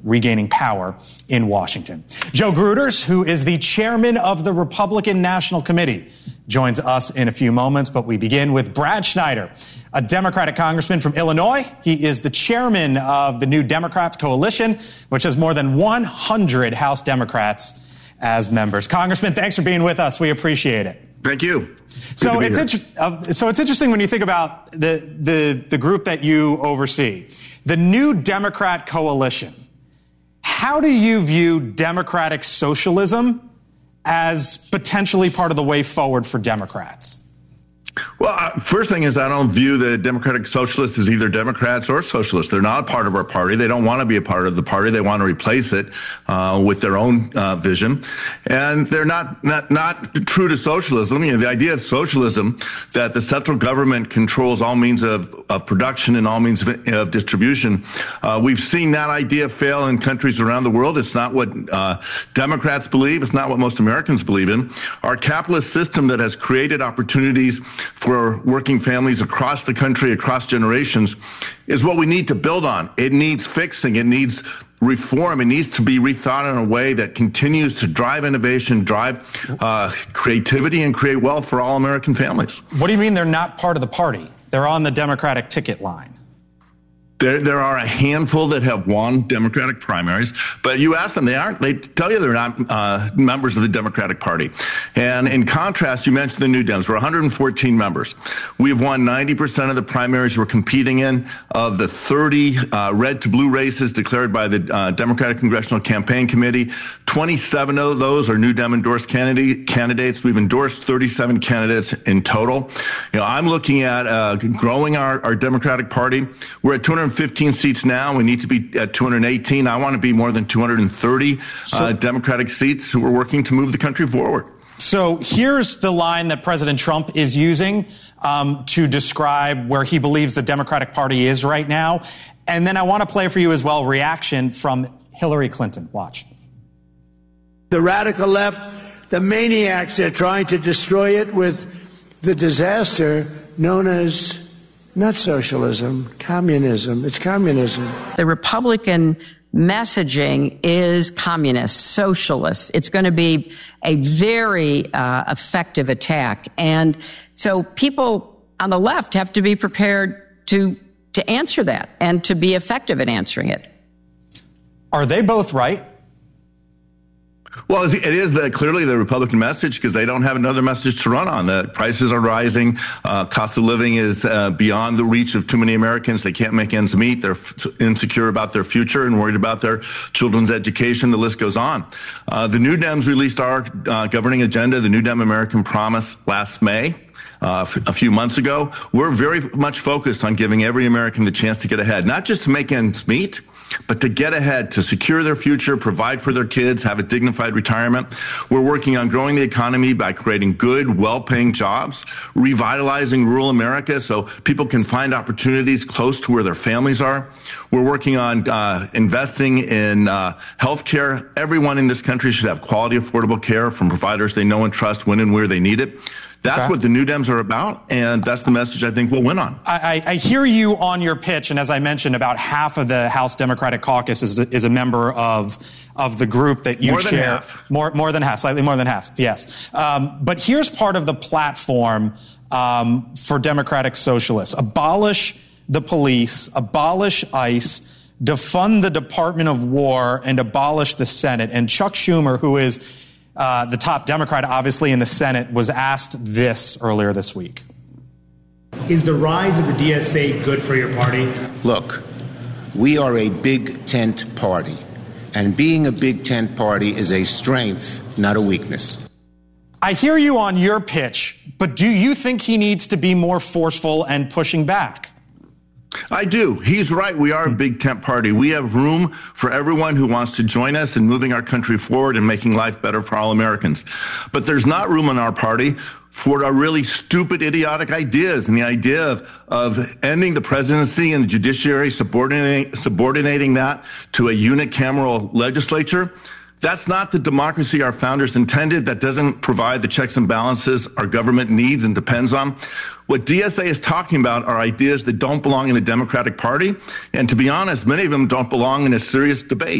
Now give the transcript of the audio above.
regaining power in Washington. Joe Gruters, who is the chairman of the Republican National Committee, joins us in a few moments, but we begin with Brad Schneider, a Democratic congressman from Illinois. He is the chairman of the New Democrats Coalition, which has more than 100 House Democrats as members. Congressman, thanks for being with us. We appreciate it. Thank you. So it's interesting when you think about the group that you oversee, the New Democrat Coalition. How do you view democratic socialism as potentially part of the way forward for Democrats? Well, first thing is I don't view the Democratic Socialists as either Democrats or socialists. They're not a part of our party. They don't want to be a part of the party. They want to replace it with their own vision. And they're not true to socialism. You know, the idea of socialism, that the central government controls all means of production and all means of distribution. We've seen that idea fail in countries around the world. It's not what Democrats believe. It's not what most Americans believe in. Our capitalist system that has created opportunities for working families across the country, across generations, is what we need to build on. It needs fixing. It needs reform. It needs to be rethought in a way that continues to drive innovation, drive creativity, and create wealth for all American families. What do you mean they're not part of the party? They're on the Democratic ticket line. There are a handful that have won Democratic primaries, but you ask them, they tell you they're not members of the Democratic Party. And in contrast, you mentioned the New Dems. We're 114 members. We've won 90% of the primaries we're competing in. Of the 30 red to blue races declared by the Democratic Congressional Campaign Committee, 27 of those are New Dem endorsed candidates. We've endorsed 37 candidates in total. You know, I'm looking at growing our Democratic Party. We're at 215 seats now. We need to be at 218. I want to be more than 230 Democratic seats who are working to move the country forward. So here's the line that President Trump is using to describe where he believes the Democratic Party is right now. And then I want to play for you as well reaction from Hillary Clinton. Watch. The radical left, the maniacs, they're trying to destroy it with the disaster known as not socialism, communism. It's communism. The Republican messaging is communist, socialist. It's going to be a very effective attack. And so people on the left have to be prepared to answer that and to be effective at answering it. Are they both right? Well, it is clearly the Republican message because they don't have another message to run on. The prices are rising. Cost of living is beyond the reach of too many Americans. They can't make ends meet. They're insecure about their future and worried about their children's education. The list goes on. The New Dems released our governing agenda, the New Dem American Promise, last May. A few months ago. We're very much focused on giving every American the chance to get ahead, not just to make ends meet, but to get ahead, to secure their future, provide for their kids, have a dignified retirement. We're working on growing the economy by creating good, well-paying jobs, revitalizing rural America so people can find opportunities close to where their families are. We're working on investing in health care. Everyone in this country should have quality, affordable care from providers they know and trust when and where they need it. That's what the New Dems are about, and that's the message I think we'll win on. I hear you on your pitch, and as I mentioned, about half of the House Democratic Caucus is a member of the group that you chair. More than half, slightly more than half, yes. But here's part of the platform for Democratic Socialists. Abolish the police, abolish ICE, defund the Department of War, and abolish the Senate. And Chuck Schumer, who is the top Democrat, obviously, in the Senate, was asked this earlier this week. Is the rise of the DSA good for your party? Look, we are a big tent party, and being a big tent party is a strength, not a weakness. I hear you on your pitch, but do you think he needs to be more forceful and pushing back? I do. He's right. We are a big tent party. We have room for everyone who wants to join us in moving our country forward and making life better for all Americans. But there's not room in our party for our really stupid, idiotic ideas, and the idea of ending the presidency and the judiciary, subordinating that to a unicameral legislature. That's not the democracy our founders intended. That doesn't provide the checks and balances our government needs and depends on. What DSA is talking about are ideas that don't belong in the Democratic Party. And to be honest, many of them don't belong in a serious debate.